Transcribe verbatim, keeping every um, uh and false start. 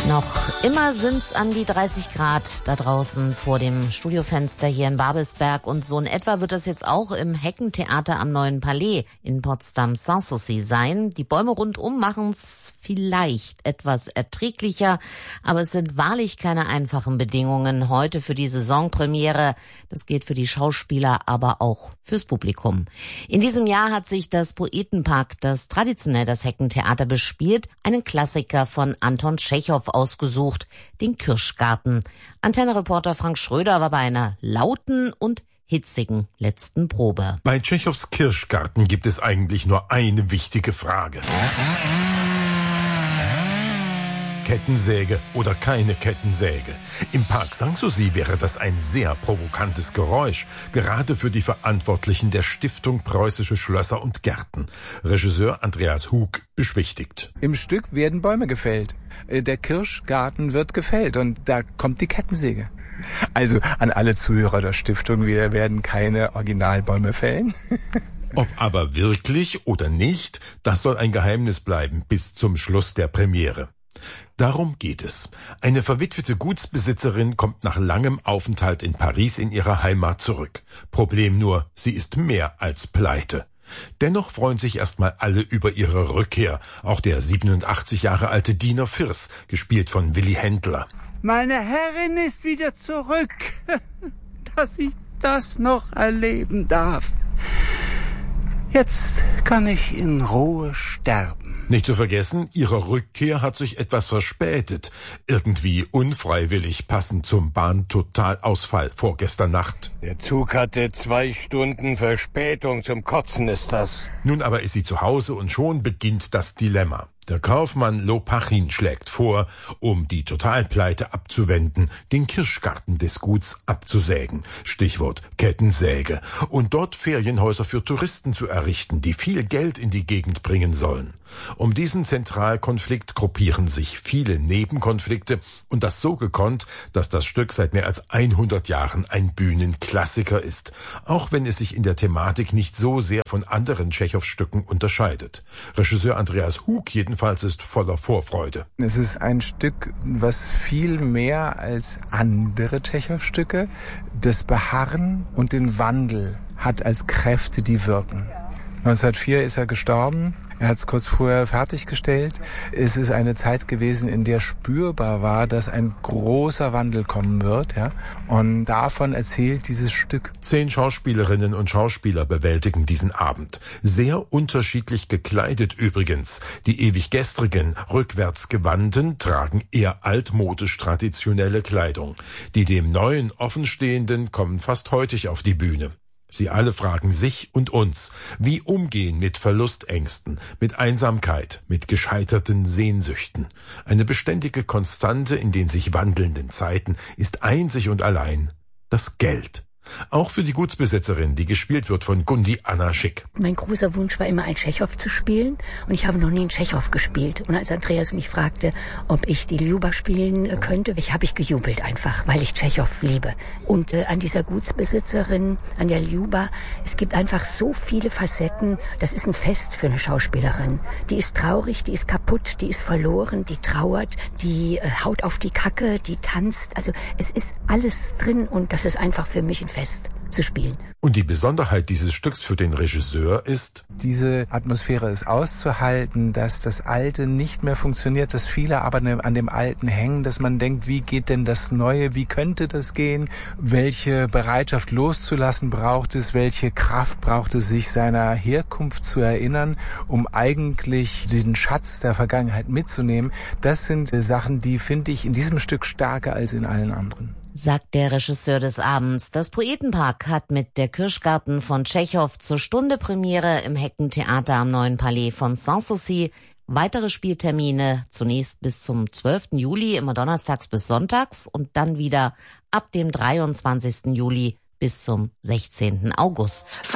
Noch immer sind's an die dreißig Grad da draußen vor dem Studiofenster hier in Babelsberg und so in etwa wird das jetzt auch im Heckentheater am Neuen Palais in Potsdam-Sanssouci sein. Die Bäume rundum machen's vielleicht etwas erträglicher, aber es sind wahrlich keine einfachen Bedingungen heute für die Saisonpremiere. Das gilt für die Schauspieler, aber auch fürs Publikum. In diesem Jahr hat sich das Poetenpark, das traditionell das Heckentheater bespielt, einen Klassiker von Anton Tschechow ausgesucht, den Kirschgarten. Antenne-Reporter Frank Schröder war bei einer lauten und hitzigen letzten Probe. Bei Tschechows Kirschgarten gibt es eigentlich nur eine wichtige Frage. Kettensäge oder keine Kettensäge? Im Park Sanssouci wäre das ein sehr provokantes Geräusch, gerade für die Verantwortlichen der Stiftung Preußische Schlösser und Gärten. Regisseur Andreas Hug beschwichtigt. Im Stück werden Bäume gefällt. Der Kirschgarten wird gefällt und da kommt die Kettensäge. Also an alle Zuhörer der Stiftung, wir werden keine Originalbäume fällen. Ob aber wirklich oder nicht, das soll ein Geheimnis bleiben bis zum Schluss der Premiere. Darum geht es. Eine verwitwete Gutsbesitzerin kommt nach langem Aufenthalt in Paris in ihre Heimat zurück. Problem nur, sie ist mehr als pleite. Dennoch freuen sich erstmal alle über ihre Rückkehr. Auch der siebenundachtzig Jahre alte Diener Firs, gespielt von Willy Händler. Meine Herrin ist wieder zurück, dass ich das noch erleben darf. Jetzt kann ich in Ruhe sterben. Nicht zu vergessen, ihre Rückkehr hat sich etwas verspätet. Irgendwie unfreiwillig, passend zum Bahntotalausfall vorgestern Nacht. Der Zug hatte zwei Stunden Verspätung, zum Kotzen ist das. Nun aber ist sie zu Hause und schon beginnt das Dilemma. Der Kaufmann Lopachin schlägt vor, um die Totalpleite abzuwenden, den Kirschgarten des Guts abzusägen. Stichwort Kettensäge. Und dort Ferienhäuser für Touristen zu errichten, die viel Geld in die Gegend bringen sollen. Um diesen Zentralkonflikt gruppieren sich viele Nebenkonflikte und das so gekonnt, dass das Stück seit mehr als hundert Jahren ein Bühnenklassiker ist. Auch wenn es sich in der Thematik nicht so sehr von anderen Tschechow-Stücken unterscheidet. Regisseur Andreas Hug jedenfalls ist voller Vorfreude. Es ist ein Stück, was viel mehr als andere Tschechow-Stücke das Beharren und den Wandel hat als Kräfte, die wirken. neunzehnhundertvier ist er gestorben. Er hat es kurz vorher fertiggestellt. Es ist eine Zeit gewesen, in der spürbar war, dass ein großer Wandel kommen wird. Ja? Und davon erzählt dieses Stück. Zehn Schauspielerinnen und Schauspieler bewältigen diesen Abend. Sehr unterschiedlich gekleidet übrigens. Die ewig gestrigen, rückwärts gewandten tragen eher altmodisch traditionelle Kleidung. Die dem Neuen offenstehenden kommen fast heutig auf die Bühne. Sie alle fragen sich und uns, wie umgehen mit Verlustängsten, mit Einsamkeit, mit gescheiterten Sehnsüchten. Eine beständige Konstante in den sich wandelnden Zeiten ist einzig und allein das Geld. Auch für die Gutsbesitzerin, die gespielt wird von Gundi Anna Schick. Mein großer Wunsch war immer, einen Tschechow zu spielen. Und ich habe noch nie einen Tschechow gespielt. Und als Andreas mich fragte, ob ich die Ljuba spielen könnte, ich habe ich gejubelt einfach, weil ich Tschechow liebe. Und äh, an dieser Gutsbesitzerin, an der Ljuba, es gibt einfach so viele Facetten. Das ist ein Fest für eine Schauspielerin. Die ist traurig, die ist kaputt, die ist verloren, die trauert, die äh, haut auf die Kacke, die tanzt. Also es ist alles drin und das ist einfach für mich ein Fest zu spielen. Und die Besonderheit dieses Stücks für den Regisseur ist, diese Atmosphäre ist auszuhalten, dass das Alte nicht mehr funktioniert, dass viele aber an dem Alten hängen, dass man denkt, wie geht denn das Neue, wie könnte das gehen, welche Bereitschaft loszulassen braucht es, welche Kraft braucht es, sich seiner Herkunft zu erinnern, um eigentlich den Schatz der Vergangenheit mitzunehmen. Das sind Sachen, die finde ich in diesem Stück stärker als in allen anderen. Sagt der Regisseur des Abends. Das Poetenpark hat mit der Kirschgarten von Tschechow zur Stunde Premiere im Heckentheater am Neuen Palais von Sanssouci. Weitere Spieltermine zunächst bis zum zwölften Juli, immer donnerstags bis sonntags und dann wieder ab dem dreiundzwanzigsten Juli bis zum sechzehnten August.